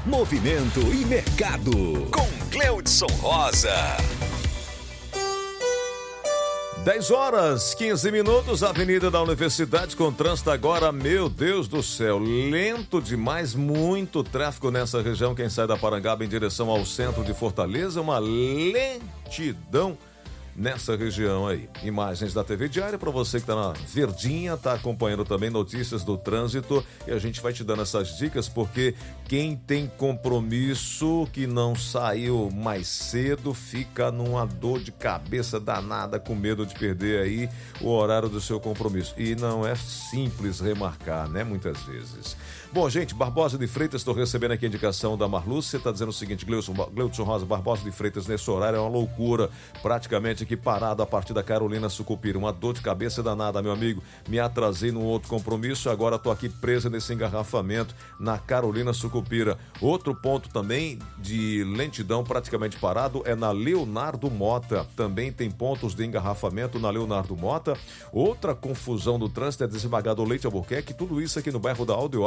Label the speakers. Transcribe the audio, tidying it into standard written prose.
Speaker 1: movimento e mercado. Com Cleudson Rosa.
Speaker 2: 10h15, Avenida da Universidade com trânsito agora, meu Deus do céu, lento demais, muito tráfego nessa região. Quem sai da Parangaba em direção ao centro de Fortaleza, uma lentidão nessa região aí. Imagens da TV Diária para você que tá na Verdinha, tá acompanhando também notícias do trânsito, e a gente vai te dando essas dicas porque quem tem compromisso que não saiu mais cedo fica numa dor de cabeça danada, com medo de perder aí o horário do seu compromisso. E não é simples remarcar, né? Muitas vezes. Bom, gente, Barbosa de Freitas, estou recebendo aqui a indicação da Marlúcia, está dizendo o seguinte: Cleudson Rosa, Barbosa de Freitas nesse horário é uma loucura, praticamente aqui parado a partir da Carolina Sucupira, uma dor de cabeça danada, meu amigo, me atrasei num outro compromisso, agora estou aqui presa nesse engarrafamento na Carolina Sucupira. Outro ponto também de lentidão praticamente parado é na Leonardo Mota, também tem pontos de engarrafamento na Leonardo Mota. Outra confusão do trânsito é desembargador Leite Albuquerque, tudo isso aqui no bairro da Aldeota.